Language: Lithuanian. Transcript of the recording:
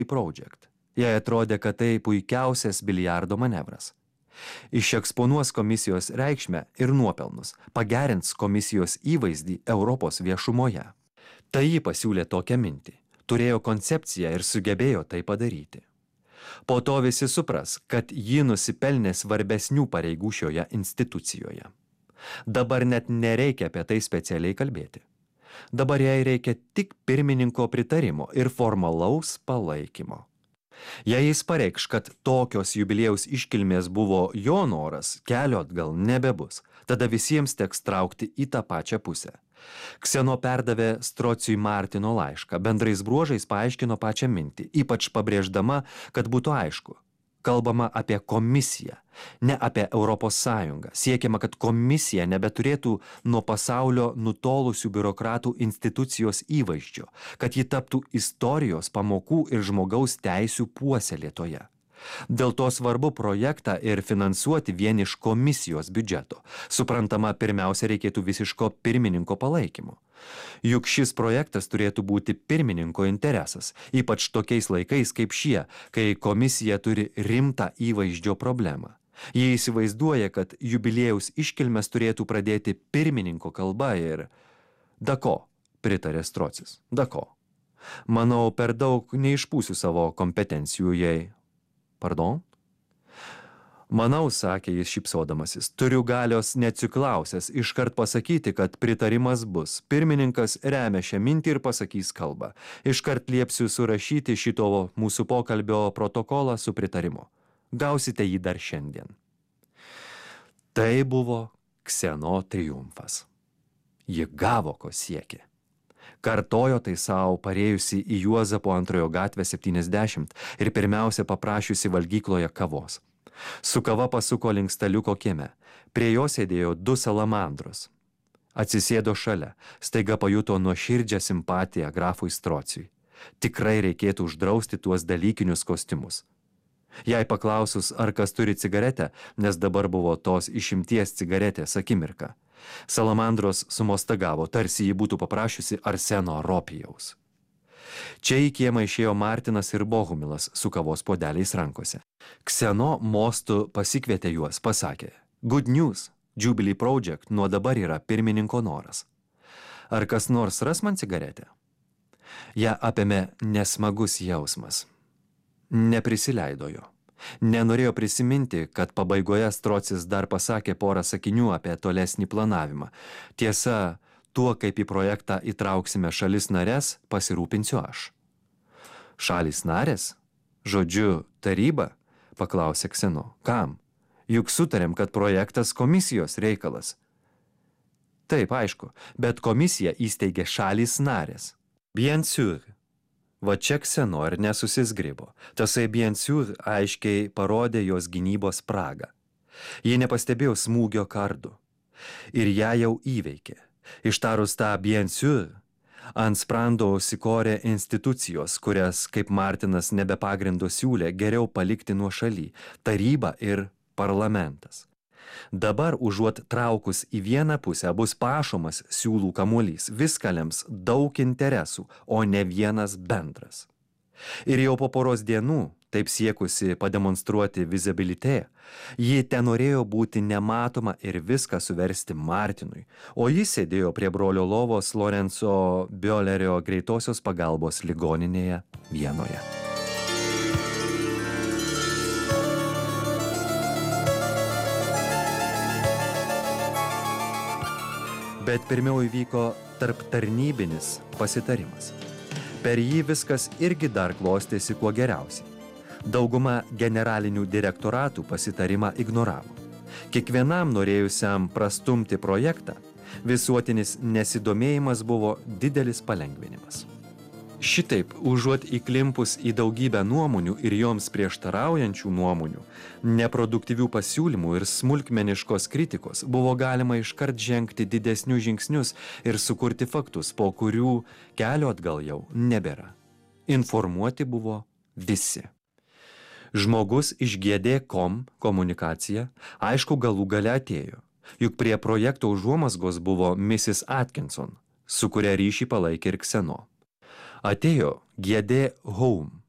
Project. Jai atrodė, kad tai puikiausias biliardo manevras. Išeksponuos komisijos reikšmę ir nuopelnus, pagerins komisijos įvaizdį Europos viešumoje. Tai ji pasiūlė tokią mintį, turėjo koncepciją ir sugebėjo tai padaryti. Po to visi supras, kad ji nusipelnė svarbesnių pareigų šioje institucijoje. Dabar net nereikia apie tai specialiai kalbėti. Dabar jai reikia tik pirmininko pritarimo ir formalaus palaikymo. Jei jis pareikš, kad tokios jubiliejaus iškilmės buvo jo noras, kelio atgal nebebus, tada visiems teks traukti į tą pačią pusę. Kseno perdavė Strociui Martino laišką, bendrais bruožais paaiškino pačią mintį, ypač pabrėždama, kad būtų aišku. Kalbama apie komisiją, ne apie Europos Sąjungą. Siekiama, kad komisija nebeturėtų nuo pasaulio nutolusių biurokratų institucijos įvaizdžio, kad ji taptų istorijos, pamokų ir žmogaus teisių puoselėtoje. Dėl to svarbu projektą ir finansuoti vien iš komisijos biudžeto. Suprantama, pirmiausia, reikėtų visiško pirmininko palaikymo. Juk šis projektas turėtų būti pirmininko interesas, ypač tokiais laikais kaip šie, kai komisija turi rimtą įvaizdžio problemą. Jie įsivaizduoja, kad jubiliejaus iškilmes turėtų pradėti pirmininko kalba ir... Dako, pritarė Strocis, dako. Manau, per daug neišpūsiu savo kompetencijų jai. Pardon? Manau, sakė jis šypsodamasis, turiu galios neatsiklausęs iškart pasakyti, kad pritarimas bus. Pirmininkas remia šią mintį ir pasakys kalbą. Iškart liepsiu surašyti šito mūsų pokalbio protokolą su pritarimu. Gausite jį dar šiandien. Tai buvo Kseno triumfas. Ji gavo, ko siekė. Kartojo tai savo parėjusi į Juozapo antrojo gatvę 70 ir pirmiausia paprašiusi valgykloje kavos. Su kava pasuko link staliuko kieme. Prie jo sėdėjo 2 salamandros. Atsisėdo šalia, staiga pajuto nuoširdžią simpatiją grafui Strociui. Tikrai reikėtų uždrausti tuos dalykinius kostiumus. Jai paklausus, ar kas turi cigaretę, nes dabar buvo tos išimties cigaretės akimirka. Salamandros sumostagavo, tarsi jį būtų paprašiusi Arseno Ropijaus. Čia į kiemą išėjo Martinas ir Bohumilas su kavos puodeliais rankose. Kseno mostu pasikvietė juos, pasakė, good news, Jubilee Project nuo dabar yra pirmininko noras. Ar kas nors ras man cigaretę? Ja apėmė nesmagus jausmas. Neprisileido jo. Nenorėjo prisiminti, kad pabaigoje Strocis dar pasakė porą sakinių apie tolesnį planavimą. Tiesa, tuo, kaip į projektą įtrauksime šalis nares, pasirūpinsiu aš. Šalis narės? Žodžiu, taryba? Paklausė Kseno. Kam? Juk sutarėm, kad projektas komisijos reikalas. Taip, aišku, bet komisija įsteigė šalis narės. Bien sûr. Va čia Kseno ir nesusizgribo. Tasai bien sûr aiškiai parodė jos gynybos spragą. Ji nepastebėjo smūgio kardu. Ir ją jau įveikė. Ištarus tą bien sûr, ant sprando užsikorė institucijos, kurias, kaip Martinas nebepagrindo siūlė, geriau palikti nuošaly – taryba ir parlamentas. Dabar, užuot traukus į vieną pusę, bus pašomas siūlų kamuolys, viską lems daug interesų, o ne vienas bendras. Ir jau po poros dienų, taip siekusi pademonstruoti vizibilité, ji tenorėjo būti nematoma ir viską suversti Martinui, o jis sėdėjo prie brolio lovos Lorenzo Biolerio greitosios pagalbos ligoninėje Vienoje. Bet pirmiau įvyko tarptarnybinis pasitarimas. Per jį viskas irgi dar klostėsi kuo geriausiai. Dauguma generalinių direktoratų pasitarimą ignoravo. Kiekvienam norėjusiam prastumti projektą, visuotinis nesidomėjimas buvo didelis palengvinimas. Šitaip, užuot įklimpus į daugybę nuomonių ir joms prieštaraujančių nuomonių, neproduktyvių pasiūlymų ir smulkmeniškos kritikos, buvo galima iškart žengti didesnius žingsnius ir sukurti faktus, po kurių kelio atgal jau nebėra. Informuoti buvo visi. Žmogus iš GD.com komunikacija, aišku, galų gale atėjo, juk prie projekto užuomazgos buvo Mrs. Atkinson, su kuria ryšį palaikė ir Kseno. Atėjo GD Home,